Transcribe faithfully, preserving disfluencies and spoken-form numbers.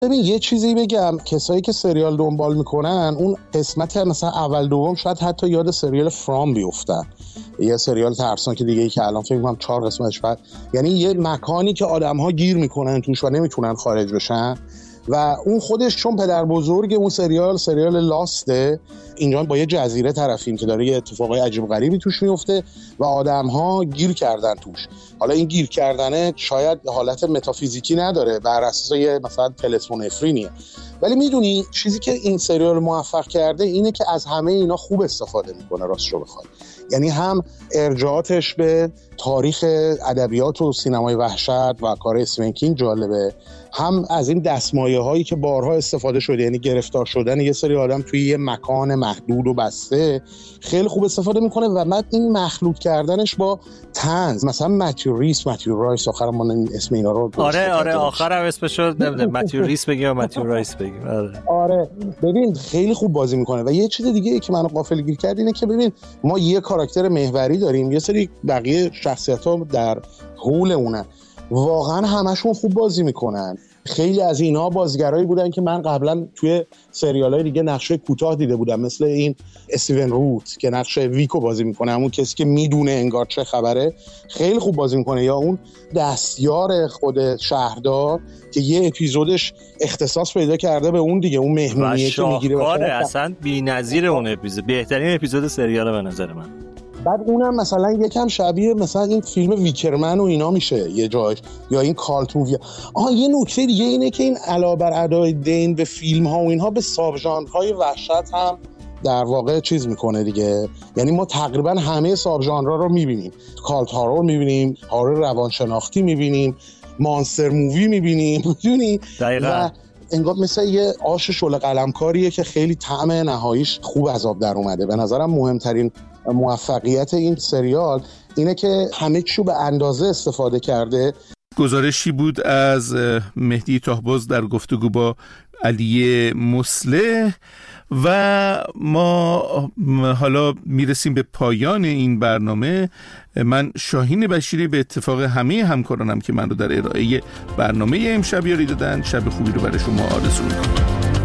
ببین یه چیزی بگم، کسایی که سریال دنبال میکنن اون قسمت مثلا اول دوم شاید حتی یاد سریال فرام بیفتن، یه سریال ترسناک که دیگه ای که الان فکر می‌کنم چهار قسمتش بعد، یعنی یه مکانی که آدم‌ها گیر میکنن توش و نمیتونن خارج بشن و اون خودش چون پدر بزرگ اون سریال سریال لاسته، اینجا با یه جزیره طرفیم که داره یه اتفاقای عجیب غریبی توش میفته و آدم‌ها گیر کردن توش. حالا این گیر کردنه شاید حالت متافیزیکی نداره، بر اساس یه مثلا تلسمون افرینیه، ولی میدونی چیزی که این سریال موفق کرده اینه که از همه اینا خوب استفاده میکنه راستشو بخواد. یعنی هم ارجاعاتش به تاریخ ادبیات و سینمای وحشت و کار استیون کینگ جالبه، هم از این دستمایه هایی که بارها استفاده شده، یعنی گرفتار شدن یه سری آدم توی یه مکان محدود و بسته خیلی خوب استفاده میکنه و بعد این مخلوط کردنش با طنز، مثلا متیو ریس متیو رایس، آخر ما اسم اینا رو آره آره آخرم اسمش رو نمیدونم متیو ریس بگیم یا متیو رایس بگیم. آره آره ببین خیلی خوب بازی میکنه. و یه چیز دیگه ای که منو غافلگیر کرد اینه که ببین ما یه کاراکتر محوری داریم، یه سری بقیه شخصیت‌ها در حول اونن، واقعا همشون خوب بازی میکنن. خیلی از اینا بازیگرایی بودن که من قبلا توی سریال‌های دیگه نقشه کوتاه دیده بودم، مثل این استیون روت که نقشه ویکو بازی میکنه، همون کسی که میدونه انگار چه خبره، خیلی خوب بازی میکنه. یا اون دستیار خود شهردار که یه اپیزودش اختصاص پیدا کرده به اون دیگه، اون مهمونیه که میگیره و شاهکاره، اصلا بی‌نظیر اون اپیزود، بهترین اپیزود سریال به نظر من. بعد اونم مثلا یکم شبیه مثلا این فیلم ویکرمن و اینا میشه یه جاش، یا این کالت مووی. آها یه نکته دیگه اینه که این علاوه بر ادای دین به فیلم ها و اینها به ساب ژانرهای وحشت هم در واقع چیز میکنه دیگه. یعنی ما تقریبا همه ساب ژانرها رو میبینیم، کالت هارور میبینیم، هارور روانشناختی میبینیم، مانستر مووی میبینیم، میدونی؟ دقیقاً. انگار مثل یه آش شل قلمکاریه که خیلی طعم نهاییش خوب از آب در اومده. به نظرم مهمترین موفقیت این سریال اینه که همه چیو به اندازه استفاده کرده. گزارشی بود از مهدی طاهباز در گفتگو با علی مصلح و ما حالا میرسیم به پایان این برنامه. من شاهین بشیری به اتفاق همه همکارانم که من رو در ارائه برنامه امشب یاری دادن، شب خوبی رو برای شما آرزو میکنم.